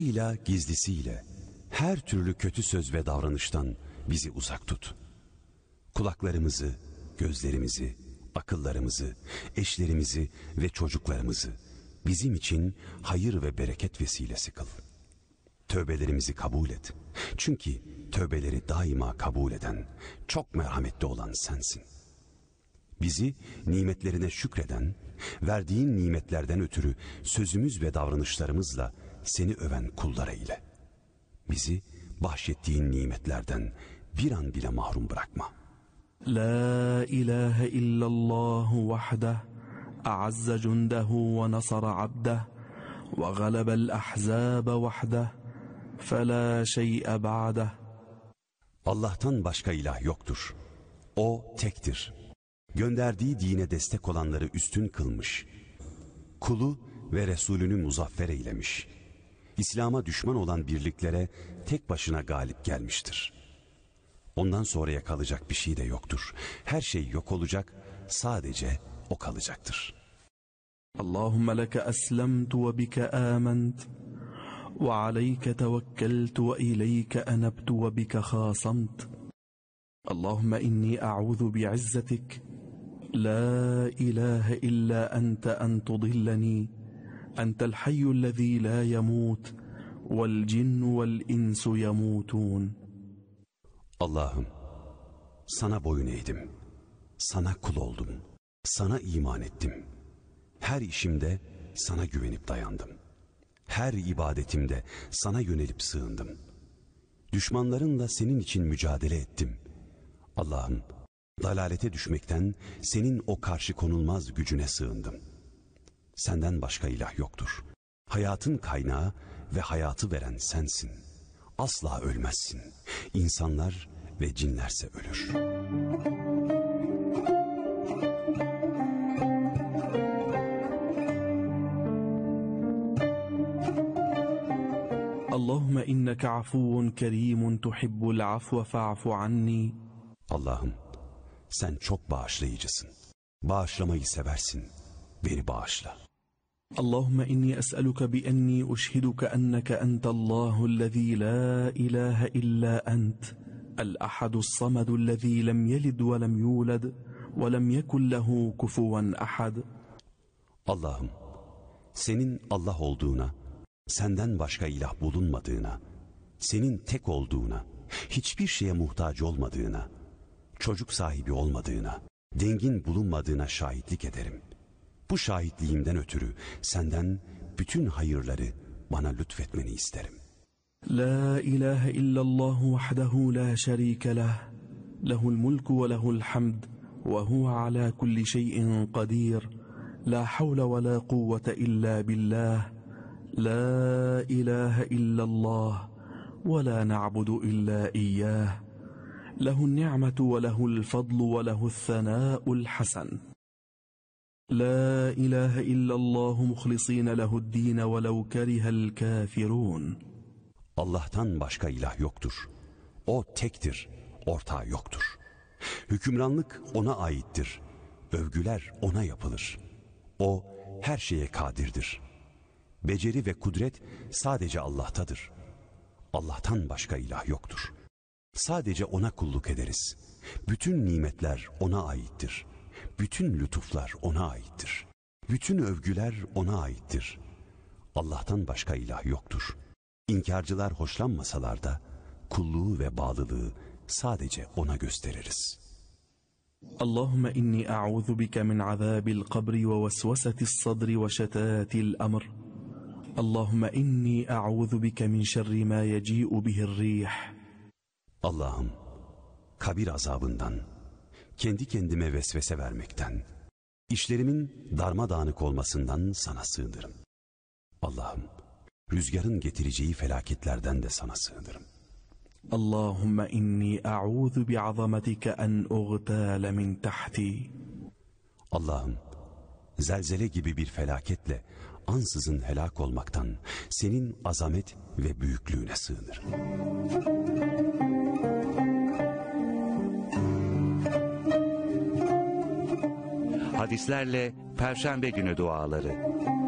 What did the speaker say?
İla gizlisiyle her türlü kötü söz ve davranıştan bizi uzak tut. Kulaklarımızı, gözlerimizi, akıllarımızı, eşlerimizi ve çocuklarımızı bizim için hayır ve bereket vesilesi kıl. Tövbelerimizi kabul et. Çünkü tövbeleri daima kabul eden, çok merhametli olan sensin. Bizi nimetlerine şükreden, verdiğin nimetlerden ötürü sözümüz ve davranışlarımızla seni öven kullara ile. Bizi bahşettiğin nimetlerden bir an bile mahrum bırakma. La ilahe illallah vahdah, a'azza cundehu ve nasara abdah, ve galebel ahzabe vahdah, fela şey'e ba'dah. Allah'tan başka ilah yoktur. O tektir. Gönderdiği dine destek olanları üstün kılmış. Kulu ve Resulünü muzaffer eylemiş. İslam'a düşman olan birliklere tek başına galip gelmiştir. Ondan sonraya kalacak bir şey de yoktur. Her şey yok olacak, sadece o kalacaktır. Allahümme leke eslemtu ve bike ament ve aleyke tevekkeltu ve ileyke enebtu ve bike khasamt. Allahümme inni a'udhu bi'izzetik la ilahe illa ente en tudilleni entel hayyullezî la yemut vel cinnu vel insu yemutun. Allah'ım, sana boyun eğdim, sana kul oldum, sana iman ettim. Her işimde sana güvenip dayandım. Her ibadetimde sana yönelip sığındım. Düşmanlarınla senin için mücadele ettim. Allah'ım, dalalete düşmekten senin o karşı konulmaz gücüne sığındım. Senden başka ilah yoktur. Hayatın kaynağı ve hayatı veren sensin. Asla ölmezsin. İnsanlar ve cinlerse ölür. Allahümme inneke afuvun kerimun tuhibbul afve fa'fu anni. Allah'ım, sen çok bağışlayıcısın. Bağışlamayı seversin. Beni bağışla. Allahümme inni es'eluke bi enni uşhiduke enneke entallâhu'llezî la ilahe illa ent, el-ahadu's-samedu'llezî lem yelid ve lem yulad ve lem yekun lehu kufuven ahad. Allah'ım, senin Allah olduğuna, senden başka ilah bulunmadığına, senin tek olduğuna, hiçbir şeye muhtaç olmadığına, çocuk sahibi olmadığına, dengin bulunmadığına şahitlik ederim. Bu şahitliğimden ötürü senden bütün hayırları bana lütfetmeni isterim. La ilahe illallah vahdehu la şerike leh, lehul mulku ve lehul hamd, ve huve ala kulli şeyin kadir, la havle ve la kuvvete illa billah, la ilahe illallah, ve la na'budu illa iyyah, lehun ni'metu ve lehul fadlu ve lehul thanâ'ul hasan. La ilahe illallah muhlisîne lehu'd-dîne ve lev kerihel kâfirûn. Allah'tan başka ilah yoktur. O tektir, ortağı yoktur. Hükümranlık ona aittir. Övgüler ona yapılır. O her şeye kadirdir. Beceri ve kudret sadece Allah'tadır. Allah'tan başka ilah yoktur. Sadece ona kulluk ederiz. Bütün nimetler ona aittir. Bütün lütuflar ona aittir. Bütün övgüler ona aittir. Allah'tan başka ilah yoktur. İnkarcılar hoşlanmasalar da kulluğu ve bağlılığı sadece ona gösteririz. Allahümme inni a'udhu bike min azabil kabri ve vesvesetis sadri ve şetâtil amr. Allahümme inni a'udhu bike min şerri ma yeci'u bihir rih. Allah'ım, kabir azabından, kendi kendime vesvese vermekten, işlerimin darmadağınık olmasından sana sığınırım. Allah'ım, rüzgarın getireceği felaketlerden de sana sığınırım. Allahümme inni a'udhu bi'azametike en uğtâle min tahti. Allah'ım, zelzele gibi bir felaketle ansızın helak olmaktan senin azamet ve büyüklüğüne sığınırım. Hadislerle Perşembe günü duaları.